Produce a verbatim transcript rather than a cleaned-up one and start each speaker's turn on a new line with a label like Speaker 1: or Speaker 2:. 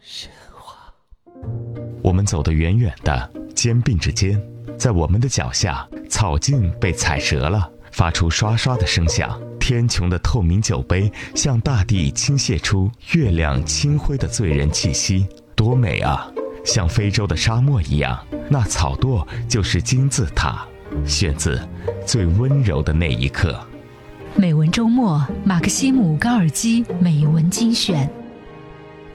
Speaker 1: 神话。
Speaker 2: 我们走得远远的，肩并着肩，在我们的脚下，草茎被踩折了，发出刷刷的声响。天穹的透明酒杯向大地倾泻出月亮清辉的醉人气息，多美啊！像非洲的沙漠一样，那草垛就是金字塔。选自最温柔的那一刻。
Speaker 3: 美文周末，马克西姆高尔基美文精选。